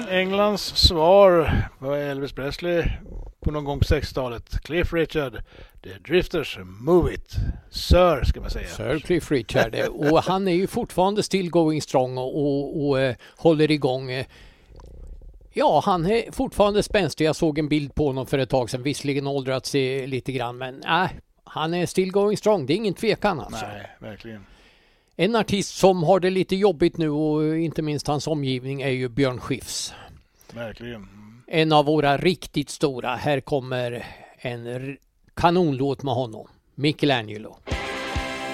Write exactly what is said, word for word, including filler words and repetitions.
Englands svar var Elvis Presley på någon gång på sextiotalet. Cliff Richard, The Drifters, Move It. Sir ska man säga. Sir Cliff Richard. Och han är ju fortfarande still going strong och, och, och uh, håller igång. Ja, han är fortfarande spänstig. Jag såg en bild på honom för ett tag sedan. Visserligen åldrats lite grann, men nej, äh, han är still going strong. Det är ingen tvekan alltså. Nej, verkligen. En artist som har det lite jobbigt nu och inte minst hans omgivning är ju Björn Skifs. Verkligen. En av våra riktigt stora. Här kommer en kanonlåt med honom. Michelangelo.